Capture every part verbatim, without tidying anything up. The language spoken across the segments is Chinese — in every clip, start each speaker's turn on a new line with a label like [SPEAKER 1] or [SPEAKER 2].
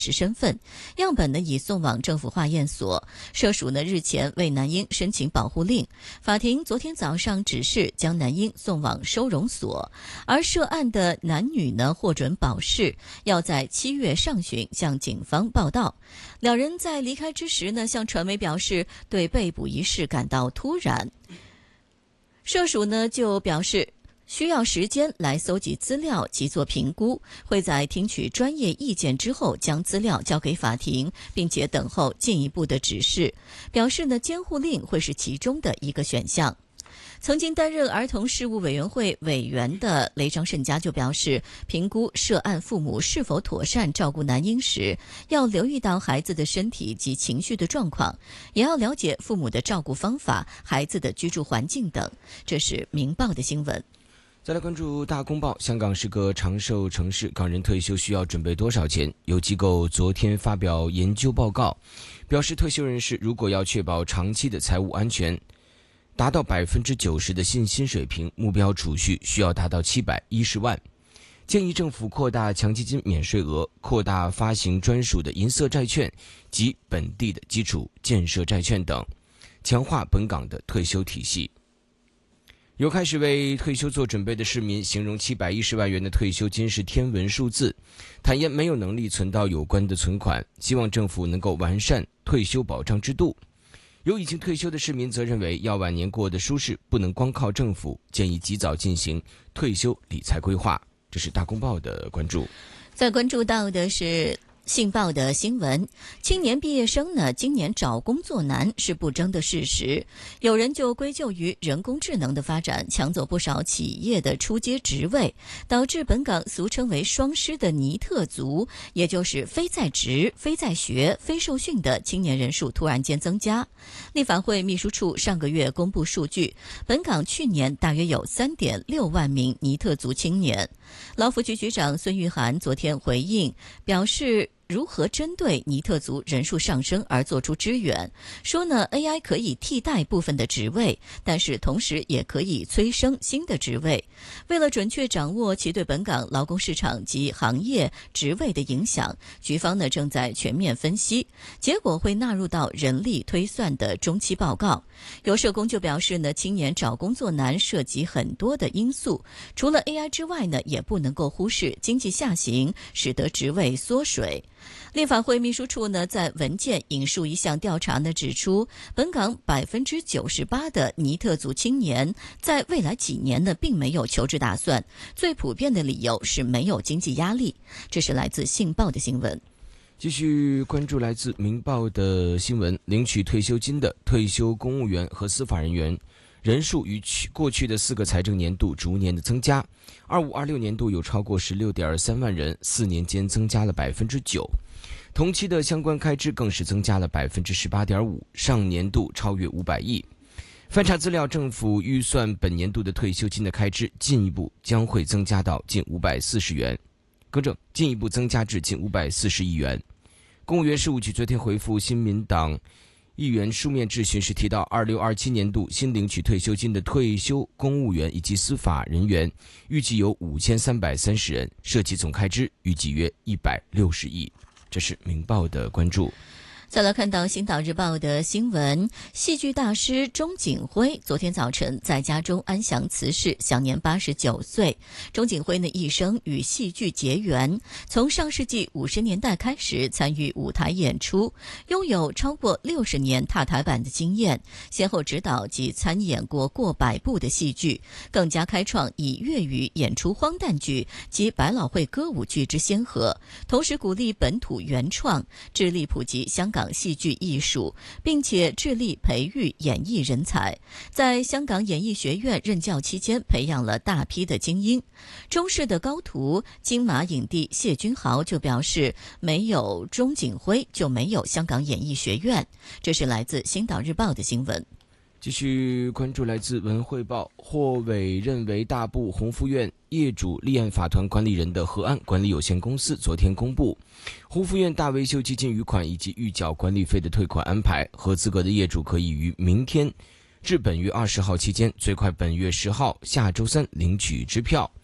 [SPEAKER 1] 实身份，样本呢已送往政府化验所。社署呢日前为男婴申请保护令，法庭昨天早上指示将男婴送往收容所，而涉案的男女呢获准保释，要在七月上旬向警方报到。两人在离开之时呢，向传媒表示对被捕一事感到突然。社署呢就表示，需要时间来搜集资料及做评估，会在听取专业意见之后将资料交给法庭，并且等候进一步的指示。表示呢，监护令会是其中的一个选项。曾经担任儿童事务委员会委员的雷张胜家就表示，评估涉案父母是否妥善照顾男婴时，要留意到孩子的身体及情绪的状况，也要了解父母的照顾方法、孩子的居住环境等。这是明报的新闻。
[SPEAKER 2] 再来关注大公报，香港是个长寿城市，港人退休需要准备多少钱？有机构昨天发表研究报告，表示退休人士如果要确保长期的财务安全，达到百分之九十的信心水平，目标储蓄需要达到七百一十万。建议政府扩大强基金免税额，扩大发行专属的银色债券及本地的基础建设债券等，强化本港的退休体系。有开始为退休做准备的市民形容七百一十万元的退休金是天文数字，坦言没有能力存到有关的存款，希望政府能够完善退休保障制度。有已经退休的市民则认为，要晚年过得舒适，不能光靠政府，建议及早进行退休理财规划。这是大公报的关注。
[SPEAKER 1] 再关注到的是信报的新闻，青年毕业生呢，今年找工作难是不争的事实。有人就归咎于人工智能的发展，抢走不少企业的出阶职位，导致本港俗称为双失的尼特族，也就是非在职、非在学、非受训的青年人数突然间增加。立法会秘书处上个月公布数据，本港去年大约有 三点六万名尼特族青年。劳福局局长孙玉菡昨天回应表示，如何针对尼特族人数上升而做出支援，说呢 A I 可以替代部分的职位，但是同时也可以催生新的职位。为了准确掌握其对本港劳工市场及行业职位的影响，局方呢正在全面分析，结果会纳入到人力推算的中期报告。有社工就表示呢，青年找工作难涉及很多的因素，除了 A I 之外呢，也不能够忽视经济下行使得职位缩水。立法会秘书处呢，在文件引述一项调查呢，指出本港百分之九十八的尼特族青年在未来几年呢，并没有求职打算，最普遍的理由是没有经济压力。这是来自信报的新闻。
[SPEAKER 2] 继续关注来自明报的新闻，领取退休金的退休公务员和司法人员人数与过去的四个财政年度逐年的增加，二五二六年度有超过 十六点三万人，四年间增加了百分之九，同期的相关开支更是增加了百分之十八点五，上年度超越五百亿。翻查资料，政府预算本年度的退休金的开支进一步将会增加到近五百四十元，更正，进一步增加至近五百四十亿元。公务员事务局昨天回复新民党议员书面质询时提到，二六二七年度新领取退休金的退休公务员以及司法人员预计有五千三百三十人，涉及总开支预计约一百六十亿。这是明报的关注。
[SPEAKER 1] 再来看到《星岛日报》的新闻，戏剧大师钟景辉昨天早晨在家中安详辞世，享年八十九岁。钟景辉的一生与戏剧结缘，从上世纪五十年代开始参与舞台演出，拥有超过六十年踏台板的经验，先后指导及参演过过百部的戏剧，更加开创以粤语演出荒诞剧及百老汇歌舞剧之先河，同时鼓励本土原创，致力普及香港戏剧艺术，并且致力培育演艺人才。在香港演艺学院任教期间，培养了大批的精英。中视的高徒金马影帝谢君豪就表示，没有钟景辉就没有香港演艺学院。这是来自《星岛日报》的新闻。
[SPEAKER 2] 继续关注来自文汇报，获委任为大埔鸿福苑业主立案法团管理人的和安管理有限公司昨天公布，鸿福苑大维修基金余款以及预缴管理费的退款安排，合资格的业主可以于明天至本月二十号期间，最快本月十号下周三领取支票。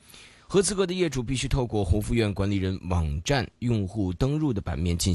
[SPEAKER 2] 合资格的业主必须透过宏福院管理人网站用户登录的版面进行